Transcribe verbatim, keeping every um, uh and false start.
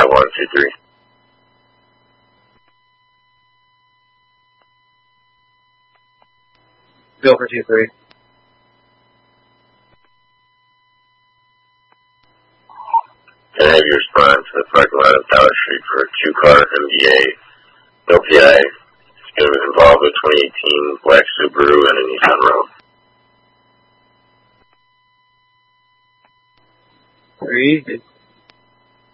five one two three. Go for two three. Can I have your respond to the parking lot of Dollar Street for a two-car M D A L P I? It's going to involve a twenty eighteen black Subaru and a Nissan Rogue. Three.